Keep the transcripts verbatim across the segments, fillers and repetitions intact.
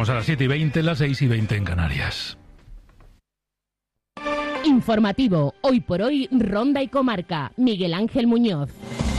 Comenzamos a las siete y veinte, las seis y veinte en Canarias. Informativo, hoy por hoy, Ronda y Comarca. Miguel Ángel Muñoz.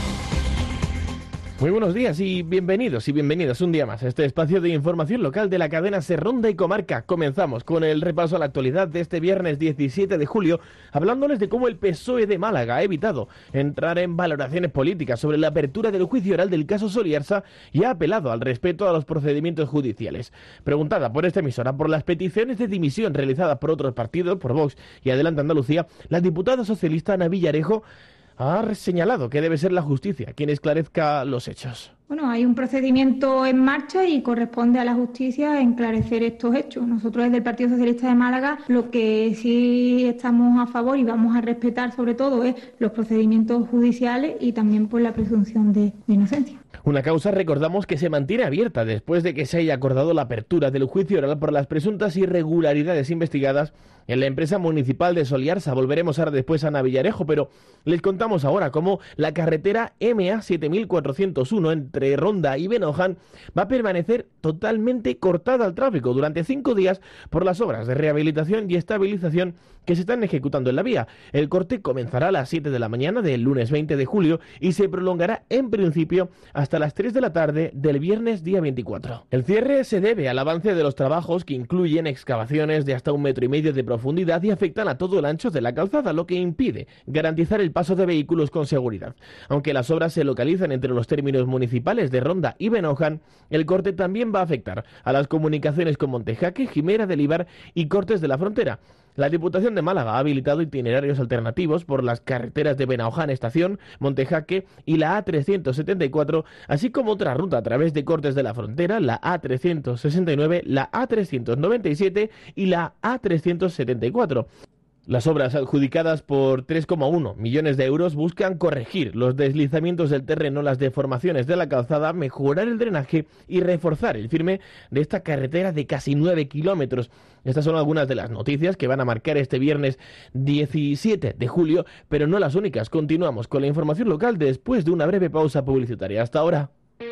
Muy buenos días y bienvenidos y bienvenidas un día más a este espacio de información local de la cadena SER Ronda y Comarca. Comenzamos con el repaso a la actualidad de este viernes diecisiete de julio, hablándoles de cómo el P S O E de Málaga ha evitado entrar en valoraciones políticas sobre la apertura del juicio oral del caso Soliarsa y ha apelado al respeto a los procedimientos judiciales. Preguntada por esta emisora por las peticiones de dimisión realizadas por otros partidos, por Vox y Adelante Andalucía, la diputada socialista Ana Villarejo ha señalado que debe ser la justicia quien esclarezca los hechos. Bueno, hay un procedimiento en marcha y corresponde a la justicia esclarecer estos hechos. Nosotros desde el Partido Socialista de Málaga lo que sí estamos a favor y vamos a respetar sobre todo es los procedimientos judiciales y también pues la presunción de, de inocencia. Una causa, recordamos, que se mantiene abierta después de que se haya acordado la apertura del juicio oral por las presuntas irregularidades investigadas en la empresa municipal de Soliarsa. Volveremos ahora después a Ana Villarejo, pero les contamos ahora cómo la carretera M A siete mil cuatrocientos uno entre Ronda y Benoján va a permanecer totalmente cortada al tráfico durante cinco días por las obras de rehabilitación y estabilización que se están ejecutando en la vía. El corte comenzará a las siete de la mañana del lunes veinte de julio y se prolongará en principio hasta las tres de la tarde del viernes día veinticuatro. El cierre se debe al avance de los trabajos que incluyen excavaciones de hasta un metro y medio de profundidad y afectan a todo el ancho de la calzada, lo que impide garantizar el paso de vehículos con seguridad. Aunque las obras se localizan entre los términos municipales de Ronda y Benoján, el corte también va a afectar a las comunicaciones con Montejaque, Jimera del Ibar y Cortes de la Frontera. La Diputación de Málaga ha habilitado itinerarios alternativos por las carreteras de Benoján Estación, Montejaque y la A trescientos setenta y cuatro, así como otra ruta a través de Cortes de la Frontera, la A trescientos sesenta y nueve, la A trescientos noventa y siete y la A trescientos setenta y cuatro. Las obras adjudicadas por tres coma uno millones de euros buscan corregir los deslizamientos del terreno, las deformaciones de la calzada, mejorar el drenaje y reforzar el firme de esta carretera de casi nueve kilómetros. Estas son algunas de las noticias que van a marcar este viernes diecisiete de julio, pero no las únicas. Continuamos con la información local después de una breve pausa publicitaria. Hasta ahora.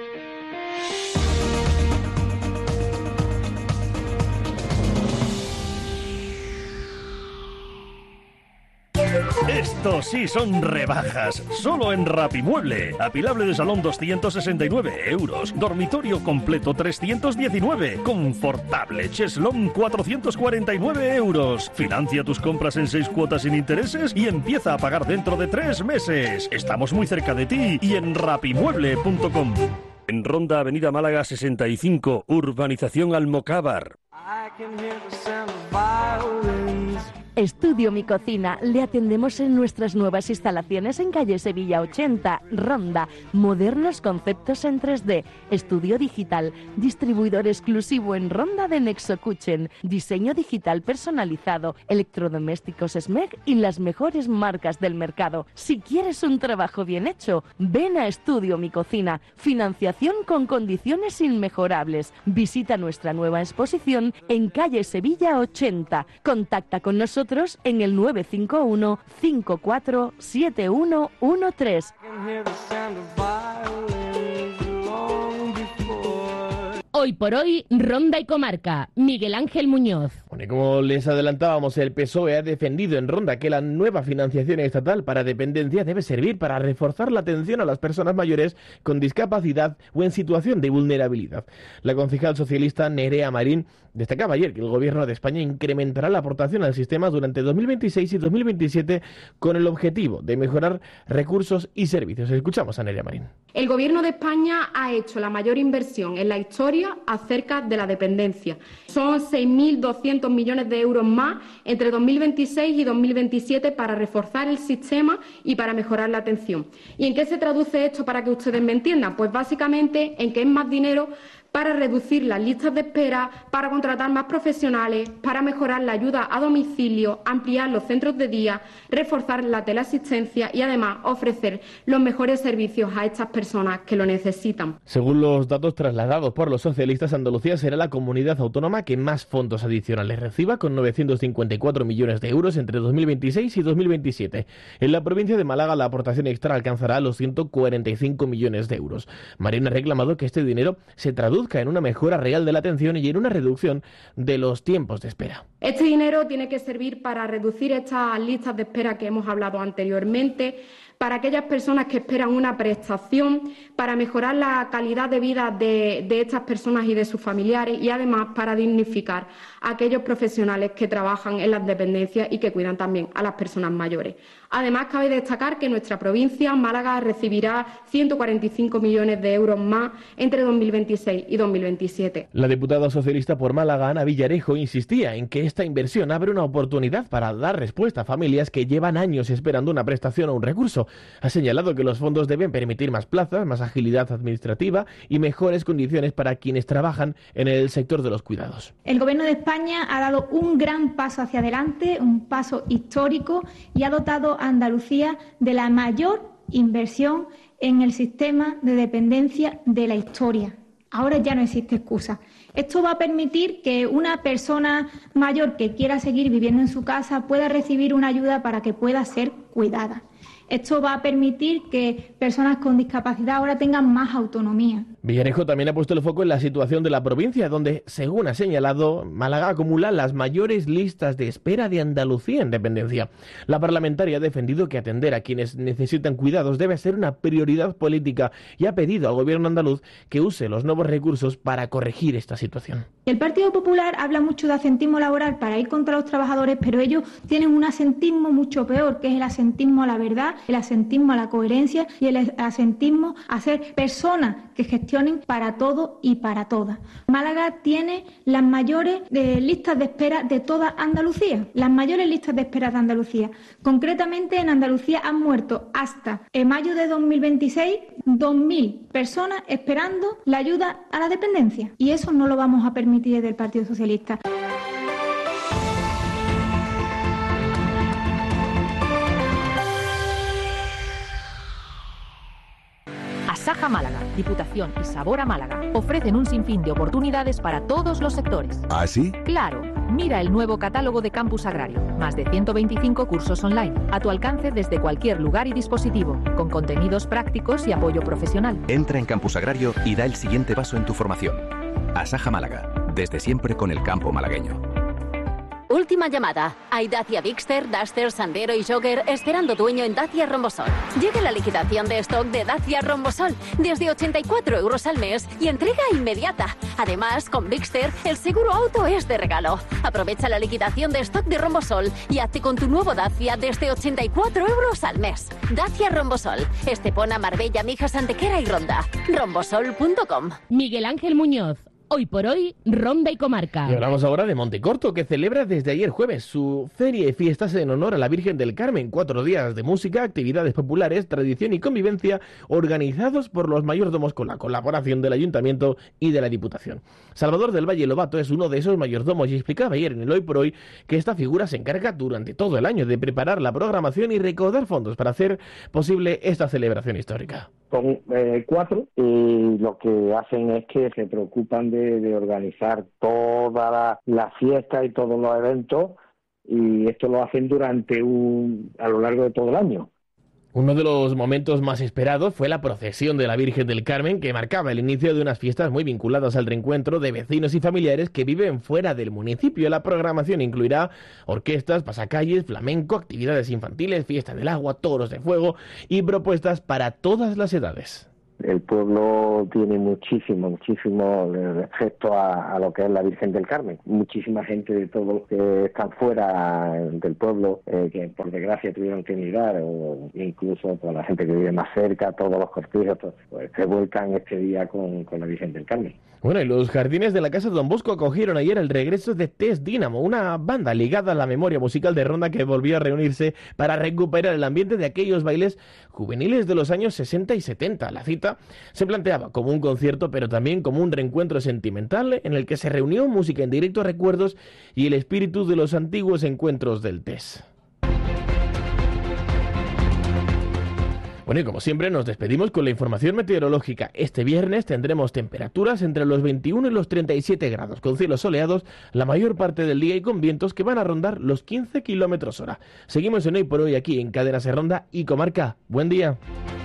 Estos sí son rebajas, solo en Rapimueble. Apilable de salón doscientos sesenta y nueve euros, dormitorio completo trescientos diecinueve, confortable cheslón cuatrocientos cuarenta y nueve euros. Financia tus compras en seis cuotas sin intereses y empieza a pagar dentro de tres meses. Estamos muy cerca de ti y en rapimueble punto com. En Ronda, Avenida Málaga sesenta y cinco, Urbanización Almocávar. Estudio Mi Cocina. Le atendemos en nuestras nuevas instalaciones en calle Sevilla ochenta, Ronda. Modernos conceptos en tres D. Estudio digital. Distribuidor exclusivo en Ronda de Nexo Kitchen. Diseño digital personalizado. Electrodomésticos S M E C y las mejores marcas del mercado. Si quieres un trabajo bien hecho, ven a Estudio Mi Cocina. Financiación con condiciones inmejorables. Visita nuestra nueva exposición en calle Sevilla ochenta. Contacta con nosotros en el nueve cinco uno, cinco cuatro siete uno uno tres. Hoy por hoy, Ronda y Comarca. Miguel Ángel Muñoz. Bueno, y como les adelantábamos, el P S O E ha defendido en Ronda que la nueva financiación estatal para dependencia debe servir para reforzar la atención a las personas mayores con discapacidad o en situación de vulnerabilidad. La concejal socialista Nerea Marín destacaba ayer que el Gobierno de España incrementará la aportación al sistema durante dos mil veintiséis y dos mil veintisiete con el objetivo de mejorar recursos y servicios. Escuchamos a Nerea Marín. El Gobierno de España ha hecho la mayor inversión en la historia acerca de la dependencia. Son seis mil doscientos millones de euros más entre dos mil veintiséis y dos mil veintisiete para reforzar el sistema y para mejorar la atención. ¿Y en qué se traduce esto para que ustedes me entiendan? Pues básicamente en que es más dinero para reducir las listas de espera, para contratar más profesionales, para mejorar la ayuda a domicilio, ampliar los centros de día, reforzar la teleasistencia y además ofrecer los mejores servicios a estas personas que lo necesitan. Según los datos trasladados por los socialistas, Andalucía será la comunidad autónoma que más fondos adicionales reciba, con novecientos cincuenta y cuatro millones de euros entre dos mil veintiséis y dos mil veintisiete. En la provincia de Málaga la aportación extra alcanzará los ciento cuarenta y cinco millones de euros. Marín ha reclamado que este dinero se traduce traduzca en una mejora real de la atención y en una reducción de los tiempos de espera. Este dinero tiene que servir para reducir estas listas de espera que hemos hablado anteriormente, para aquellas personas que esperan una prestación, para mejorar la calidad de vida de, de estas personas y de sus familiares y además para dignificar a aquellos profesionales que trabajan en las dependencias y que cuidan también a las personas mayores. Además, cabe destacar que nuestra provincia, Málaga, recibirá ciento cuarenta y cinco millones de euros más entre dos mil veintiséis y dos mil veintisiete. La diputada socialista por Málaga, Ana Villarejo, insistía en que esta inversión abre una oportunidad para dar respuesta a familias que llevan años esperando una prestación o un recurso. Ha señalado que los fondos deben permitir más plazas, más agilidad administrativa y mejores condiciones para quienes trabajan en el sector de los cuidados. El Gobierno de España ha dado un gran paso hacia adelante, un paso histórico, y ha dotado a Andalucía de la mayor inversión en el sistema de dependencia de la historia. Ahora ya no existe excusa. Esto va a permitir que una persona mayor que quiera seguir viviendo en su casa pueda recibir una ayuda para que pueda ser cuidada. Esto va a permitir que personas con discapacidad ahora tengan más autonomía. Villarejo también ha puesto el foco en la situación de la provincia, donde, según ha señalado, Málaga acumula las mayores listas de espera de Andalucía en dependencia. La parlamentaria ha defendido que atender a quienes necesitan cuidados debe ser una prioridad política y ha pedido al gobierno andaluz que use los nuevos recursos para corregir esta situación. El Partido Popular habla mucho de asentismo laboral para ir contra los trabajadores, pero ellos tienen un asentismo mucho peor, que es el asentismo a la verdad, el asentismo a la coherencia y el asentismo a ser personas que gestionen para todo y para todas. Málaga tiene las mayores eh, listas de espera de toda Andalucía, las mayores listas de espera de Andalucía. Concretamente, en Andalucía han muerto hasta en mayo de dos mil veintiséis dos mil personas esperando la ayuda a la dependencia. Y eso no lo vamos a permitir desde el Partido Socialista. Asaja Málaga, Diputación y Sabor a Málaga ofrecen un sinfín de oportunidades para todos los sectores. ¿Ah, sí? Claro. Mira el nuevo catálogo de Campus Agrario. Más de ciento veinticinco cursos online, a tu alcance desde cualquier lugar y dispositivo, con contenidos prácticos y apoyo profesional. Entra en Campus Agrario y da el siguiente paso en tu formación. Asaja Málaga, desde siempre con el campo malagueño. Última llamada. Hay Dacia Bigster, Duster, Sandero y Jogger esperando dueño en Dacia Rombosol. Llega la liquidación de stock de Dacia Rombosol desde ochenta y cuatro euros al mes y entrega inmediata. Además, con Bigster, el seguro auto es de regalo. Aprovecha la liquidación de stock de Rombosol y hazte con tu nuevo Dacia desde ochenta y cuatro euros al mes. Dacia Rombosol, Estepona, Marbella, Mijas, Antequera y Ronda. rombosol punto com. Miguel Ángel Muñoz. Hoy por hoy, Ronda y Comarca. Y hablamos ahora de Montecorto, que celebra desde ayer jueves su feria y fiestas en honor a la Virgen del Carmen. Cuatro días de música, actividades populares, tradición y convivencia, organizados por los mayordomos con la colaboración del Ayuntamiento y de la Diputación. Salvador del Valle Lobato es uno de esos mayordomos y explicaba ayer en el Hoy por Hoy que esta figura se encarga durante todo el año de preparar la programación y recaudar fondos para hacer posible esta celebración histórica. Son eh, cuatro y lo que hacen es que se preocupan de, de organizar toda la, la fiesta y todos los eventos, y esto lo hacen durante un a lo largo de todo el año. Uno de los momentos más esperados fue la procesión de la Virgen del Carmen, que marcaba el inicio de unas fiestas muy vinculadas al reencuentro de vecinos y familiares que viven fuera del municipio. La programación incluirá orquestas, pasacalles, flamenco, actividades infantiles, fiesta del agua, toros de fuego y propuestas para todas las edades. El pueblo tiene muchísimo, muchísimo respecto a, a lo que es la Virgen del Carmen. Muchísima gente de todos los que están fuera del pueblo, eh, que por desgracia tuvieron que emigrar, o incluso por la gente que vive más cerca, todos los cortijos, pues se vuelcan este día con, con la Virgen del Carmen. Bueno, y los jardines de la Casa Don Bosco acogieron ayer el regreso de Test Dínamo, una banda ligada a la memoria musical de Ronda que volvió a reunirse para recuperar el ambiente de aquellos bailes juveniles de los años sesenta y setenta. La cita se planteaba como un concierto, pero también como un reencuentro sentimental en el que se reunió música en directo, recuerdos y el espíritu de los antiguos encuentros del Test. Bueno, y como siempre nos despedimos con la información meteorológica. Este viernes tendremos temperaturas entre los veintiuno y los treinta y siete grados, con cielos soleados la mayor parte del día y con vientos que van a rondar los quince kilómetros hora. Seguimos en Hoy por Hoy aquí en Cadena Ser Ronda y Comarca. Buen día.